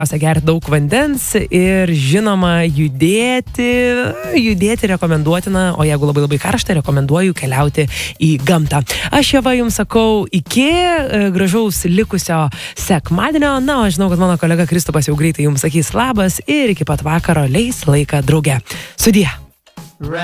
Gerti daug vandens ir žinoma judėti rekomenduotina, o jeigu labai karšta, rekomenduoju keliauti į gamtą. Aš Ieva jums sakau iki gražaus likusio sekmadienio, na, aš žinau, kad mano kolega Kristupas jau greitai jums sakys labas ir iki pat vakaro leis laiką drauge. Sudie.